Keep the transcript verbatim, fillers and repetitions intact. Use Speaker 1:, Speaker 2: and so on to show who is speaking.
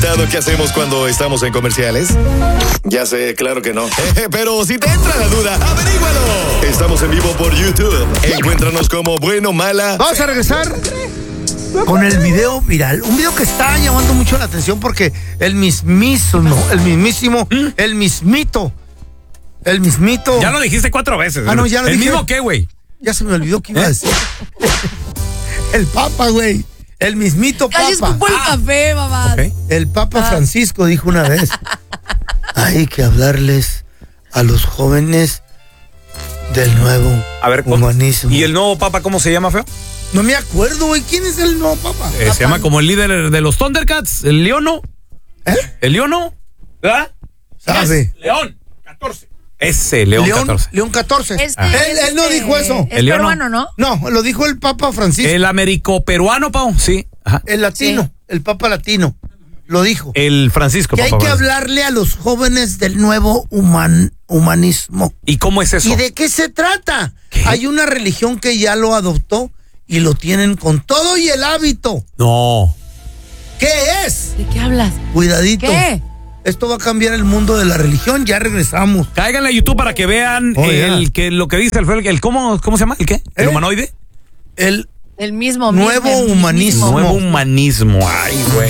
Speaker 1: preguntado qué hacemos cuando estamos en comerciales? Ya sé, claro que no. Pero si te entra la duda, averígualo. Estamos en vivo por YouTube. Encuéntranos como Bueno Mala.
Speaker 2: Vamos a regresar con el video viral. Un video que está llamando mucho la atención porque el mismísimo, el mismísimo, el mismito, el mismito.
Speaker 3: Ya lo dijiste cuatro veces.
Speaker 2: Ah, no, ya lo
Speaker 3: ¿El
Speaker 2: dije.
Speaker 3: mismo qué, güey?
Speaker 2: Ya se me olvidó qué iba
Speaker 3: ¿Eh?
Speaker 2: a decir. El Papa, güey. El mismito
Speaker 4: Casi
Speaker 2: Papa.
Speaker 4: escupo el
Speaker 3: Ah.
Speaker 4: café, mamá.
Speaker 3: Okay.
Speaker 2: El Papa Francisco dijo una vez: hay que hablarles a los jóvenes del nuevo
Speaker 3: A ver, ¿cómo?
Speaker 2: humanismo.
Speaker 3: ¿Y el nuevo papa cómo se llama, feo?
Speaker 2: No me acuerdo, güey. ¿Quién es el nuevo Papa?
Speaker 3: Eh, se llama como el líder de los Thundercats, el Leono.
Speaker 2: ¿Eh?
Speaker 3: ¿El Leono? ¿Verdad?
Speaker 2: ¿Sabe?
Speaker 3: León, catorce. Ese, León,
Speaker 2: León
Speaker 3: catorce.
Speaker 2: León catorce.
Speaker 4: Este,
Speaker 2: él, él no
Speaker 4: este,
Speaker 2: dijo eso.
Speaker 4: Es
Speaker 3: El león,
Speaker 4: peruano, ¿no?
Speaker 2: No, lo dijo el Papa Francisco.
Speaker 3: El américo-peruano, Pau, sí. Ajá.
Speaker 2: El latino,
Speaker 4: Sí.
Speaker 2: el Papa latino. Lo dijo.
Speaker 3: El Francisco,
Speaker 2: Que hay
Speaker 3: papá.
Speaker 2: que hablarle a los jóvenes del nuevo human- humanismo.
Speaker 3: ¿Y cómo es eso?
Speaker 2: ¿Y de qué se trata?
Speaker 3: ¿Qué?
Speaker 2: Hay una religión que ya lo adoptó y lo tienen con todo y el hábito.
Speaker 3: No.
Speaker 2: ¿Qué es?
Speaker 4: ¿De qué hablas?
Speaker 2: Cuidadito.
Speaker 4: ¿Qué?
Speaker 2: Esto va a cambiar el mundo de la religión. Ya regresamos.
Speaker 3: Cáiganle a YouTube para que vean
Speaker 2: Oh,
Speaker 3: el
Speaker 2: yeah.
Speaker 3: que lo que dice el, el, el ¿cómo, ¿cómo se llama? ¿El qué? ¿El
Speaker 2: ¿Eh?
Speaker 3: humanoide?
Speaker 2: El
Speaker 4: El mismo.
Speaker 2: Nuevo
Speaker 4: mismo,
Speaker 2: humanismo.
Speaker 4: mismo.
Speaker 3: Nuevo humanismo. Ay, güey.